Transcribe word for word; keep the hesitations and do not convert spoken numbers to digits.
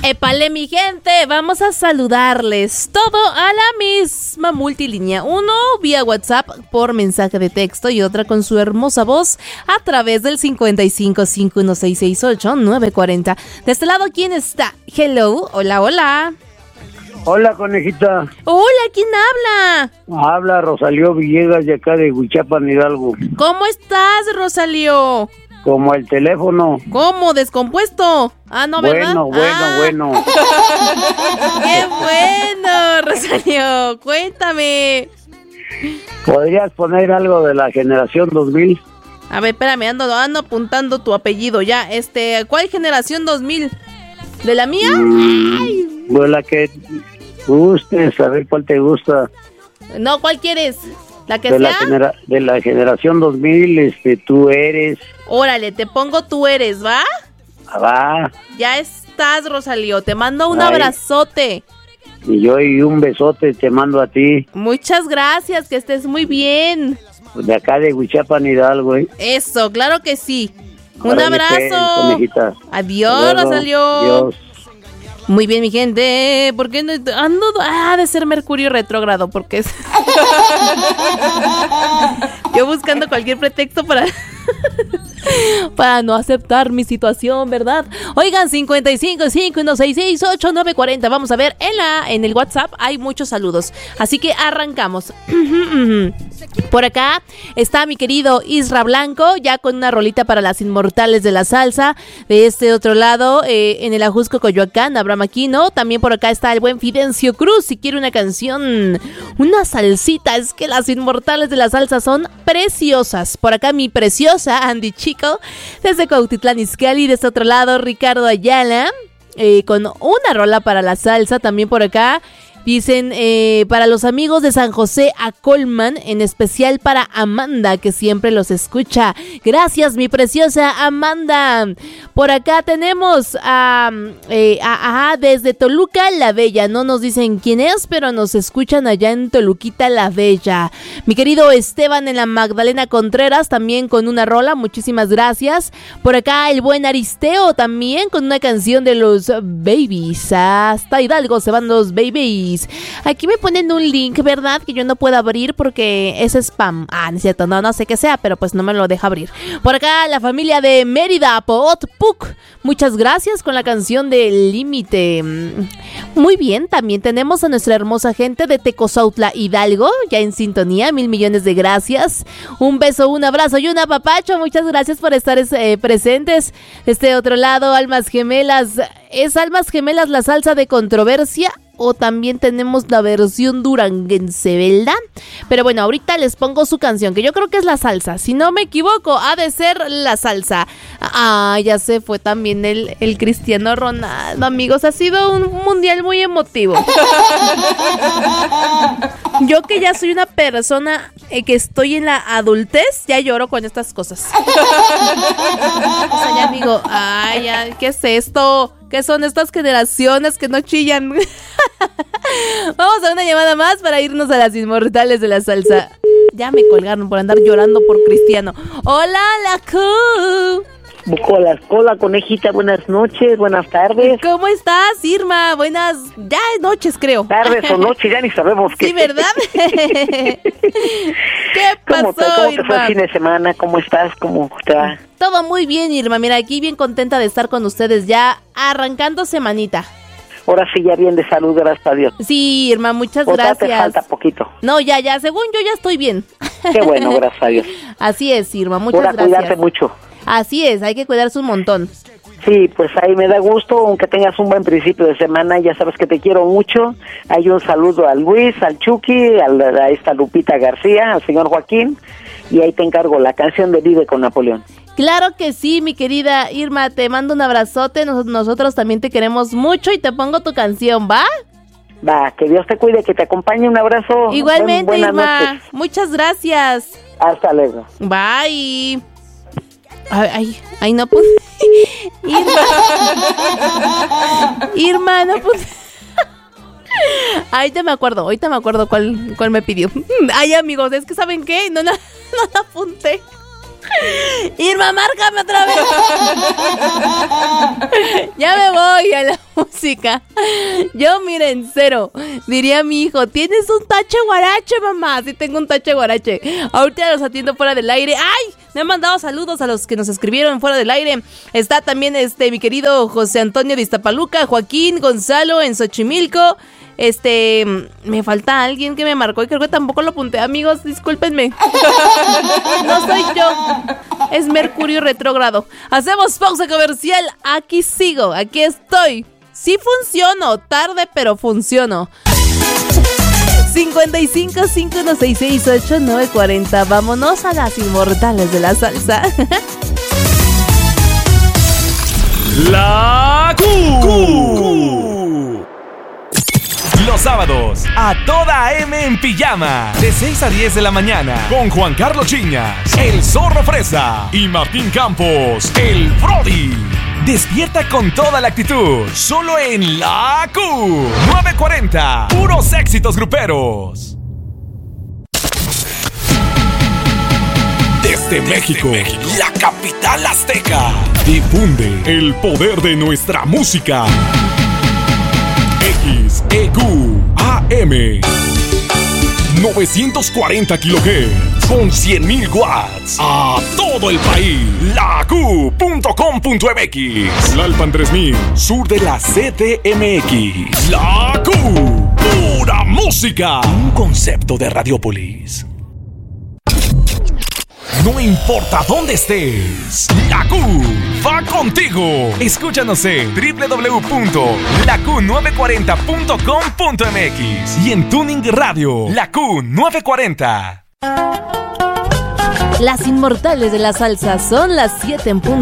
Épale, mi gente, vamos a saludarles todo a la misma multilínea. Uno vía WhatsApp por mensaje de texto y otra con su hermosa voz a través del cincuenta y cinco, cincuenta y uno, seiscientos sesenta y ocho, novecientos cuarenta. De este lado, ¿quién está? Hello, hola, hola. Hola, conejita. Hola, ¿quién habla? Habla Rosalío Villegas de acá de Huichapan, Hidalgo. ¿Cómo estás, Rosalío? Como el teléfono. ¿Cómo? ¿Descompuesto? Ah, no, ¿verdad? Bueno, bueno, ah. bueno. ¡Qué bueno, Rosalío! Cuéntame. ¿Podrías poner algo de la generación dos mil? A ver, espérame, ando, ando apuntando tu apellido ya. Este, ¿cuál generación dos mil? ¿De la mía? Mm, Ay. Pues la que gustes, a ver cuál te gusta. No, ¿cuál quieres? ¿La que de sea? La genera- de la generación dos mil, este, tú eres. Órale, te pongo tú eres, ¿va? Va. Ya estás, Rosalío. Te mando un Ay. abrazote. Y yo y un besote te mando a ti. Muchas gracias, que estés muy bien. De acá de Huichapan, Hidalgo, ¿eh? Eso, claro que sí. Un Órale, pues, abrazo. conejita. Adiós, Hasta luego. Rosalío. Adiós. Muy bien, mi gente. ¿Por qué no? Ando, ah, de ser Mercurio retrógrado, porque es. Yo buscando cualquier pretexto para. para no aceptar mi situación, ¿verdad? Oigan, cincuenta y cinco, cincuenta y uno, sesenta y seis, ocho, nueve, cuarenta. Vamos a ver, en la en el WhatsApp hay muchos saludos. Así que arrancamos. Por acá está mi querido Isra Blanco, ya con una rolita para las inmortales de la salsa. De este otro lado, eh, en el Ajusco, Coyoacán, Abraham Aquino. También por acá está el buen Fidencio Cruz, si quiere una canción, una salsita. Es que las inmortales de la salsa son preciosas. Por acá mi preciosa Andy Chico, desde Cuautitlán Izcalli. De este otro lado, Ricardo Ayala, eh, con una rola para la salsa. También por acá dicen, eh, para los amigos de San José a Colman, en especial para Amanda, que siempre los escucha. Gracias, mi preciosa Amanda. Por acá tenemos a, eh, a, a desde Toluca la Bella. No nos dicen quién es, pero nos escuchan allá en Toluquita la Bella. Mi querido Esteban en la Magdalena Contreras, también con una rola. Muchísimas gracias. Por acá el buen Aristeo, también con una canción de los Babies. Hasta Hidalgo se van los Babies. Aquí me ponen un link, ¿verdad? Que yo no puedo abrir porque es spam. Ah, no es cierto, no, no sé qué sea, pero pues no me lo deja abrir. Por acá la familia de Mérida, Poot Puc. Muchas gracias con la canción de Límite. Muy bien, también tenemos a nuestra hermosa gente de Tecozautla, Hidalgo, ya en sintonía. Mil millones de gracias. Un beso, un abrazo y un apapacho. Muchas gracias por estar eh, presentes. De este otro lado, Almas Gemelas. ¿Es Almas Gemelas la salsa de controversia? O también tenemos la versión duranguense, ¿verdad? Pero bueno, ahorita les pongo su canción, que yo creo que es la salsa. Si no me equivoco, ha de ser la salsa. Ah, ya se fue también el, el Cristiano Ronaldo, amigos. Ha sido un mundial muy emotivo. Yo que ya soy una persona eh, que estoy en la adultez, ya lloro con estas cosas. O sea, ya digo, ay, ya, ¿qué es esto? ¿Qué son estas generaciones que no chillan? Vamos a una llamada más para irnos a las inmortales de la salsa. Ya me colgaron por andar llorando por Cristiano. Hola, la Q. Hola, hola, conejita, buenas noches, buenas tardes. ¿Cómo estás, Irma? Buenas, ya noches, creo. Tardes o noches, ya ni sabemos qué. Sí, ¿verdad? ¿Qué pasó, ¿Cómo te, cómo te Irma? fue el fin de semana? ¿Cómo estás? ¿Cómo te va? Todo muy bien, Irma. Mira, aquí bien contenta de estar con ustedes ya arrancando semanita. Ahora sí, ya bien de salud, gracias a Dios. Sí, Irma, muchas ¿O gracias. te falta poquito? No, ya, ya, según yo ya estoy bien. Qué bueno, gracias a Dios. Así es, Irma, muchas Ahora gracias. cuidarte mucho. Así es, hay que cuidarse un montón. Sí, pues ahí me da gusto, aunque tengas un buen principio de semana, ya sabes que te quiero mucho. Hay un saludo a Luis, al Chucky, a, la, a esta Lupita García, al señor Joaquín, y ahí te encargo la canción de Vive con Napoleón. Claro que sí, mi querida Irma, te mando un abrazote, Nos, nosotros también te queremos mucho y te pongo tu canción, ¿va? Va, que Dios te cuide, que te acompañe, un abrazo. Igualmente, Buen, Irma, noches. Muchas gracias. Hasta luego. Bye. Ay, ay, ay, no pude. Irma. Irma, no pude. Ahorita me acuerdo, ahorita me acuerdo cuál, cuál me pidió. Ay, amigos, es que ¿saben qué? No la, no la apunté. Irma, márcame otra vez. Ya me voy a la música. música. Yo, miren, cero. Diría mi hijo, ¿tienes un tache guarache, mamá? Sí, tengo un tache guarache. Ahorita los atiendo fuera del aire. ¡Ay! Me han mandado saludos a los que nos escribieron fuera del aire. Está también este mi querido José Antonio de Iztapaluca, Joaquín Gonzalo en Xochimilco. Este, me falta alguien que me marcó y creo que tampoco lo apunté, amigos, discúlpenme. No soy yo, es Mercurio retrógrado. Hacemos pausa comercial, aquí sigo, aquí estoy. Sí funciono, tarde pero funciono. cincuenta y cinco, cinco uno seis seis, ocho nueve cuarenta. Vámonos a las inmortales de la salsa. La Q. Los sábados, a toda M en pijama, de seis a diez de la mañana, con Juan Carlos Chiñas, el Zorro Fresa y Martín Campos, el Brody. Despierta con toda la actitud, solo en La Q. nueve cuarenta, puros éxitos gruperos. Desde México, la capital azteca, difunde el poder de nuestra música. X E Q A M novecientos cuarenta kilohertz con cien mil watts a todo el país. La Q punto com punto m x. Lalpan tres mil, sur de la C D M X. La Q, pura música. Un concepto de Radiopolis. No importa dónde estés, La Q va contigo. Escúchanos en doble u doble u doble u punto la q nueve cuarenta punto com punto m x y en Tuning Radio, La Q nueve cuarenta. Las inmortales de la salsa son las siete en punto.